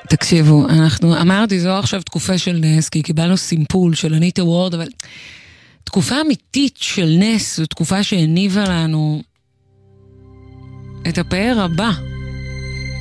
תקשיבו, אמרתי, זו עכשיו תקופה של נס, כי קיבלנו סימפול של אניטה וורד, אבל תקופה אמיתית של נס, זו תקופה שהניבה לנו את הפאר הבא.